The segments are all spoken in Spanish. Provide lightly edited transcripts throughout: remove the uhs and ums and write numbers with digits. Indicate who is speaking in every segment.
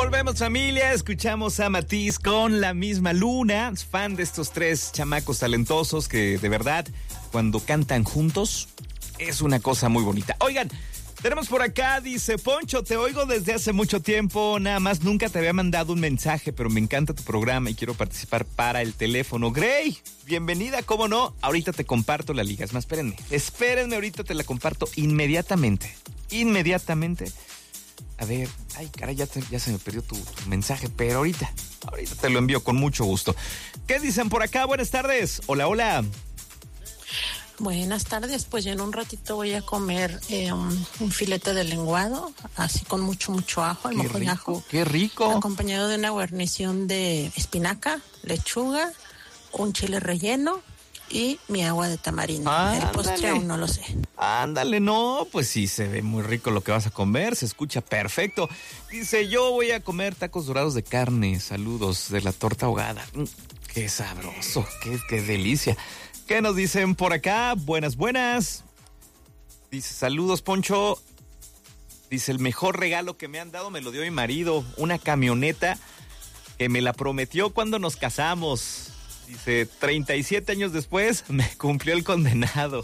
Speaker 1: Volvemos, familia. Escuchamos a Matiz con La Misma Luna. Fan de estos tres chamacos talentosos que de verdad cuando cantan juntos es una cosa muy bonita. Oigan, tenemos por acá, dice Poncho, te oigo desde hace mucho tiempo, nada más nunca te había mandado un mensaje, pero me encanta tu programa y quiero participar para el teléfono. Grey, bienvenida, ¿cómo no? Ahorita te comparto la liga, es más, espérenme, ahorita te la comparto inmediatamente. A ver, ay, caray, ya se me perdió tu mensaje, pero ahorita te lo envío con mucho gusto. ¿Qué dicen por acá? Buenas tardes. Hola.
Speaker 2: Buenas tardes, pues ya en un ratito voy a comer un filete de lenguado, así con mucho ajo, el mojonajo.
Speaker 1: ¡Qué rico!
Speaker 2: Acompañado de una guarnición de espinaca, lechuga, un chile relleno y mi agua de tamarindo. El postre aún no lo sé.
Speaker 1: Ándale, no, pues sí, se ve muy rico lo que vas a comer, se escucha perfecto. Dice, yo voy a comer tacos dorados de carne, saludos de la torta ahogada. ¡Qué sabroso! ¡Qué delicia! ¿Qué nos dicen por acá? Buenas. Dice, saludos, Poncho. Dice, el mejor regalo que me han dado me lo dio mi marido. Una camioneta que me la prometió cuando nos casamos. Dice, 37 años después me cumplió el condenado.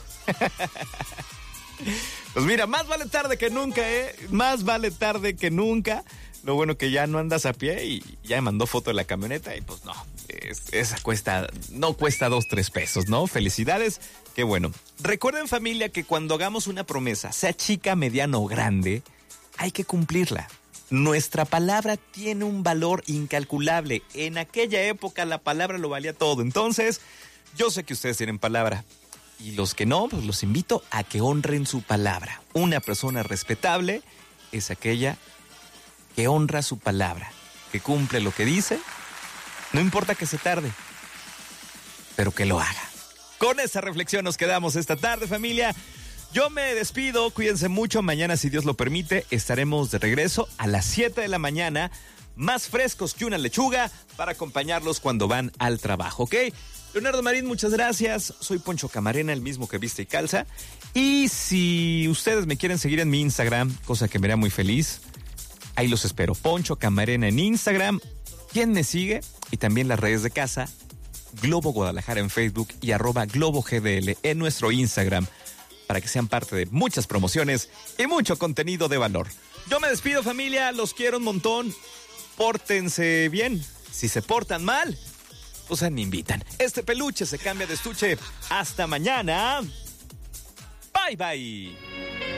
Speaker 1: Pues mira, más vale tarde que nunca, Más vale tarde que nunca. Lo bueno que ya no andas a pie y ya me mandó foto de la camioneta y pues no, esa no cuesta 2-3 pesos, ¿no? Felicidades, qué bueno. Recuerden, familia, que cuando hagamos una promesa, sea chica, mediana o grande, hay que cumplirla. Nuestra palabra tiene un valor incalculable. En aquella época la palabra lo valía todo. Entonces, yo sé que ustedes tienen palabra. Y los que no, pues los invito a que honren su palabra. Una persona respetable es aquella que honra su palabra, que cumple lo que dice, no importa que se tarde, pero que lo haga. Con esa reflexión nos quedamos esta tarde, familia. Yo me despido, cuídense mucho. Mañana, si Dios lo permite, estaremos de regreso a las 7 de la mañana, más frescos que una lechuga, para acompañarlos cuando van al trabajo, ¿ok? Leonardo Marín, muchas gracias. Soy Poncho Camarena, el mismo que viste y calza. Y si ustedes me quieren seguir en mi Instagram, cosa que me hará muy feliz, ahí los espero. Poncho Camarena en Instagram. ¿Quién me sigue? Y también las redes de casa, Globo Guadalajara en Facebook y @GloboGDL en nuestro Instagram, para que sean parte de muchas promociones y mucho contenido de valor. Yo me despido, familia, los quiero un montón. Pórtense bien. Si se portan mal, pues me invitan. Este peluche se cambia de estuche. Hasta mañana. Bye.